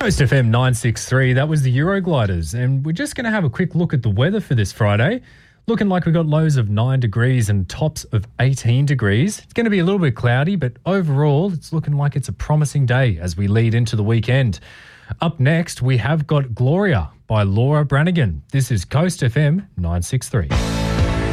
Coast FM 963, that was the Eurogliders, and we're just going to have a quick look at the weather for this Friday. Looking like we've got lows of 9 degrees and tops of 18 degrees. It's going to be a little bit cloudy, but overall it's looking like it's a promising day as we lead into the weekend. Up next, we have got Gloria by Laura Branigan. This is Coast FM 963.